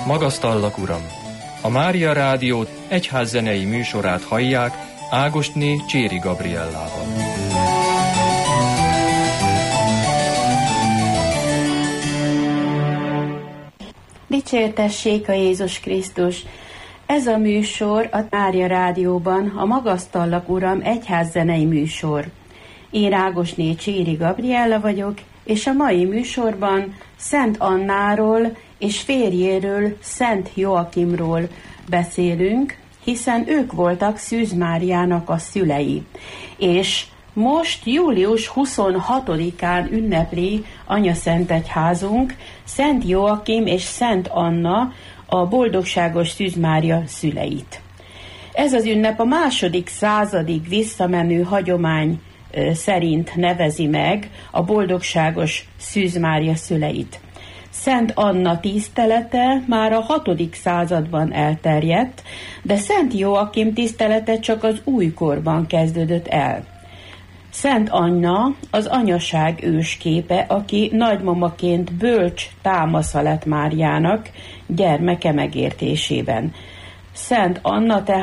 Magasztallak, Uram! A Mária Rádió egyházzenei műsorát hallják Ágosné Cséri Gabriellával. Dicsértessék a Jézus Krisztus! Ez a műsor a Mária Rádióban a Magasztallak, Uram egyházzenei műsor. Én Ágosné Cséri Gabriella vagyok, és a mai műsorban Szent Annáról és férjéről, Szent Joakimról beszélünk, hiszen ők voltak Szűz Máriának a szülei. És most július 26-án ünnepli Anyaszentegyházunk Szent Joakim és Szent Anna, a boldogságos Szűz Mária szüleit. Ez az ünnep a második századig visszamenő hagyomány szerint nevezi meg a boldogságos Szűz Mária szüleit. Szent Anna tisztelete már a 6. században elterjedt, de Szent Joakim tisztelete csak az újkorban kezdődött el. Szent Anna az anyaság ősképe, aki nagymamaként bölcs támasza lett Máriának gyermeke megértésében. Szent Anna tehát